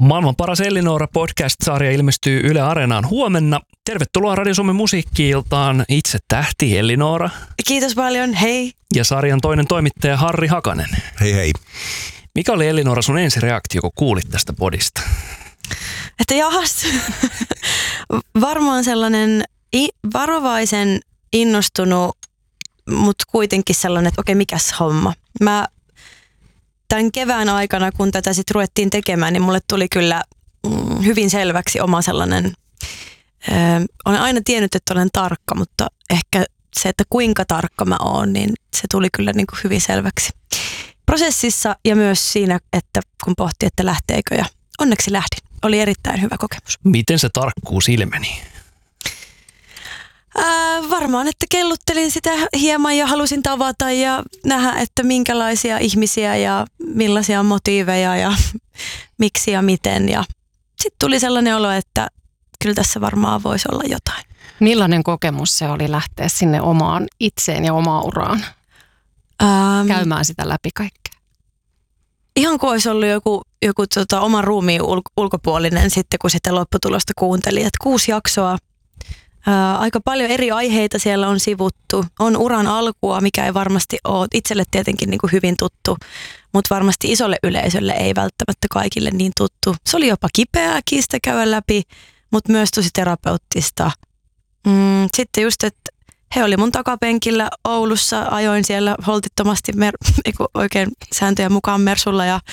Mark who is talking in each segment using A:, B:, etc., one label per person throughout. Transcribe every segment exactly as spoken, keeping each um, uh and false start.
A: Maailman paras Ellinora podcast-sarja ilmestyy Yle Areenaan huomenna. Tervetuloa Radio Suomen musiikki-iltaan itse tähti Ellinora.
B: Kiitos paljon, hei.
A: Ja sarjan toinen toimittaja Harri Hakanen.
C: Hei hei.
A: Mikä oli Ellinora sun ensireaktio, kun kuulit tästä podista?
B: Että jahas, varmaan sellainen i- varovaisen innostunut, mutta kuitenkin sellainen, että okei, mikäs homma. Mä tämän kevään aikana, kun tätä sitten ruvettiin tekemään, niin mulle tuli kyllä mm, hyvin selväksi oma sellainen, ö, olen aina tiennyt, että olen tarkka, mutta ehkä se, että kuinka tarkka mä oon, niin se tuli kyllä niin kuin hyvin selväksi prosessissa ja myös siinä, että kun pohti, että lähteekö, ja onneksi lähdin. Oli erittäin hyvä kokemus.
A: Miten se tarkkuus ilmeni?
B: Ää, varmaan, että kelluttelin sitä hieman ja halusin tavata ja nähdä, että minkälaisia ihmisiä ja millaisia motiiveja ja miksi ja miten. Ja sitten tuli sellainen olo, että kyllä tässä varmaan voisi olla jotain.
D: Millainen kokemus se oli lähteä sinne omaan itseen ja omaan uraan?
B: Ähm,
D: Käymään sitä läpi kaikkea.
B: Ihan kuin olisi ollut joku, joku tota, oman ruumiin ul- ulkopuolinen sitten, kun sitä lopputulosta kuunteli. Että kuusi jaksoa. Ää, aika paljon eri aiheita siellä on sivuttu. On uran alkua, mikä ei varmasti ole itselle tietenkin niin kuin hyvin tuttu, mutta varmasti isolle yleisölle ei välttämättä kaikille niin tuttu. Se oli jopa kipeääkin sitä käydä läpi, mutta myös tosi terapeuttista. Mm, sitten just, että he oli mun takapenkillä Oulussa, ajoin siellä holtittomasti mer- oikein sääntöjä mukaan Mersulla ja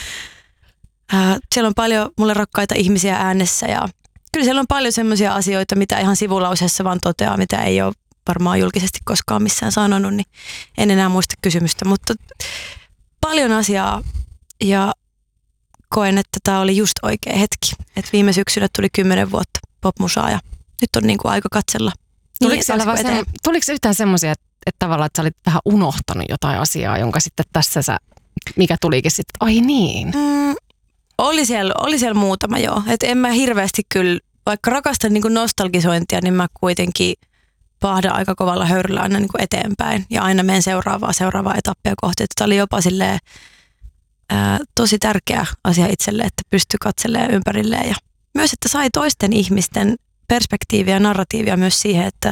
B: ää, siellä on paljon mulle rakkaita ihmisiä äänessä ja kyllä siellä on paljon semmoisia asioita, mitä ihan sivulauseessa vaan toteaa, mitä ei ole varmaan julkisesti koskaan missään sanonut, niin en enää muista kysymystä, mutta paljon asiaa ja koen, että tämä oli just oikea hetki. Et viime syksynä tuli kymmenen vuotta popmusaa ja nyt on niinku aika katsella.
D: Tuliko, niin, se, tuliko yhtään semmoisia, että, että tavallaan että sä olit vähän unohtanut jotain asiaa, jonka sitten tässä sä, mikä tulikin sitten, ai niin?
B: Mm, oli, siellä, oli siellä muutama joo, että en mä hirveästi kyllä, vaikka rakastan niin kuin nostalgisointia, niin mä kuitenkin pahdan aika kovalla höyryllä aina niin kuin eteenpäin ja aina menen seuraavaa, seuraavaa etappia kohti. Tämä oli jopa silleen, ää, tosi tärkeä asia itselle, että pystyi katselemaan ympärilleen ja myös, että sai toisten ihmisten perspektiiviä ja narratiivia myös siihen, että,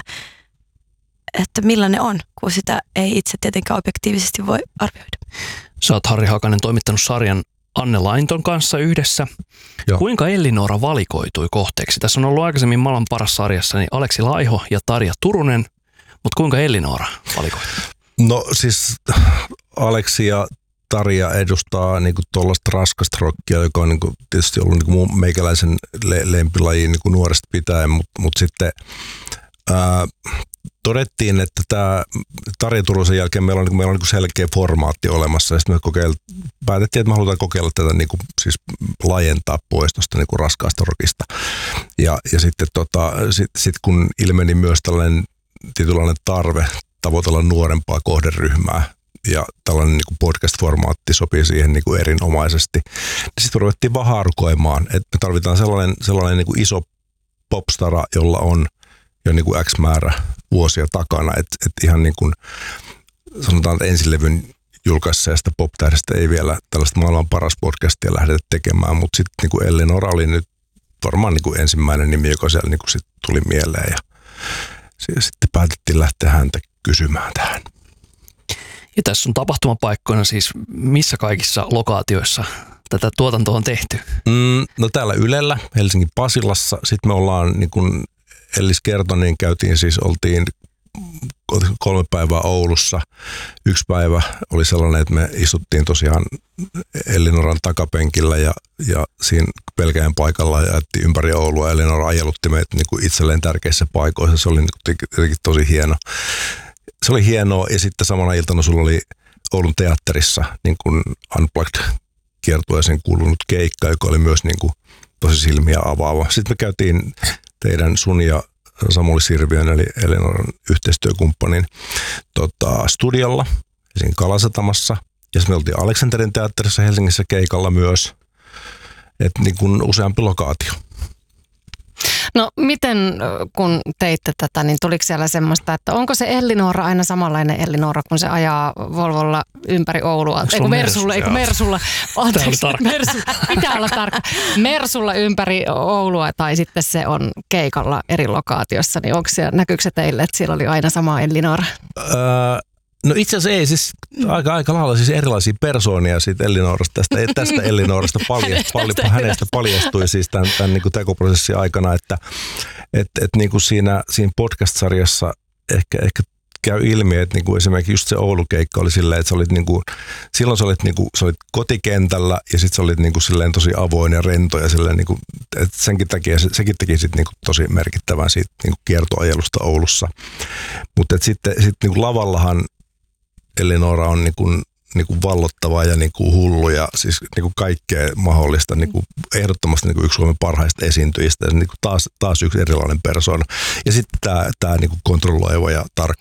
B: että millainen on, kun sitä ei itse tietenkään objektiivisesti voi arvioida.
A: Sä oot Harri Hakanen toimittanut sarjan Anne Lainton kanssa yhdessä. Joo. Kuinka Ellinora valikoitui kohteeksi? Tässä on ollut aikaisemmin Maailman paras sarjassa niin Aleksi Laiho ja Tarja Turunen, mutta kuinka Ellinora valikoitui?
C: No siis Aleksi ja Tarja edustaa niinku tuollaista raskasta rockia, joka on niinku tietysti ollut niinku meikäläisen le- lempilajiin niinku nuoresta pitäen, mutta mut sitten ää, todettiin, että tämä Tarja Turusen jälkeen meillä on, niinku, meillä on niinku selkeä formaatti olemassa ja sitten me kokeil, päätettiin, että me halutaan kokeilla tätä niinku, siis laajentaa pois tuosta niinku raskaasta rockista. Ja, ja sitten tota, sit, sit kun ilmeni myös tällainen tietynlainen tarve tavoitella nuorempaa kohderyhmää, ja tällainen niin kuin podcast-formaatti sopii siihen niin kuin erinomaisesti. Sitten ruvettiin vaan haarukoimaan, että me tarvitaan sellainen, sellainen niin kuin iso popstara, jolla on jo niin kuin X määrä vuosia takana. Että et ihan niin kuin sanotaan, että ensilevyn julkaisseesta pop-tähdestä ei vielä tällaista maailman paras podcastia lähdetä tekemään, mutta sitten niin kuin Ellinora oli nyt varmaan niin kuin ensimmäinen nimi, joka siellä niin kuin sit tuli mieleen ja sitten päätettiin lähteä häntä kysymään tähän.
A: Ja tässä on tapahtumapaikkoina siis missä kaikissa lokaatioissa tätä tuotantoa on tehty?
C: Mm, no täällä Ylellä, Helsingin Pasilassa. Sitten me ollaan, niin kuin Ellis kertoi, niin käytiin siis, oltiin kolme päivää Oulussa. Yksi päivä oli sellainen, että me istuttiin tosiaan Ellinoran takapenkillä ja, ja siinä pelkäjän paikalla ja jättiin ympäri Oulua. Ellinora ajelutti meitä niin kuin itselleen tärkeissä paikoissa. Se oli niin kuin tosi hieno. Se oli hienoa ja sitten samana iltana sulla oli Oulun teatterissa niin kuin Unplugged-kiertueeseen kuulunut keikka, joka oli myös niin kuin tosi silmiä avaava. Sitten me käytiin teidän sun ja Samuli Sirviön eli Ellinoran yhteistyökumppanin tota, studiolla siinä Kalasatamassa. Ja sitten me oltiin Aleksanterin teatterissa Helsingissä keikalla myös. Että niin kuin useampi lokaatio.
D: No miten kun teitte tätä, niin tuliko siellä semmoista, että onko se Ellinora aina samanlainen Ellinora, kun se ajaa Volvolla ympäri Oulua? Eiku Mersulla, eiku Mersulla, anteeksi, Mersu, pitää olla tarkka. Mersulla ympäri Oulua tai sitten se on keikalla eri lokaatiossa, niin onko se, näkyykö se teille, että siellä oli aina sama Ellinora?
C: Öö, no itse asiassa ei, siis aika, aika lailla siis erilaisia persoonia siitä Ellinorasta, tästä, tästä Ellinorasta paljastui, palj, hänestä paljastui siis tämän, tämän niin kuin tekoprosessin aikana, että et, et niin kuin siinä, siinä podcast-sarjassa ehkä, ehkä käy ilmi, että niin kuin esimerkiksi just se Oulu-keikka oli silleen, että sä olit niin kuin, silloin sä olit, niin kuin, sä olit kotikentällä ja sitten sä olit niin kuin silleen tosi avoin ja rento ja silleen, niin kuin, että senkin takia, se, sekin teki sit niin kuin tosi merkittävän siitä niin kuin kiertoajelusta Oulussa. Mutta sitten sit niin kuin lavallahan Ellinora on niin kuin, niin kuin vallottava ja niin kuin hullu ja siis niin kuin kaikkea mahdollista, niin kuin ehdottomasti niin kuin yksi Suomen parhaista esiintyjistä ja niin kuin taas, taas yksi erilainen persoona. Ja sitten tämä, tämä niin kuin kontrolloiva ja tarkka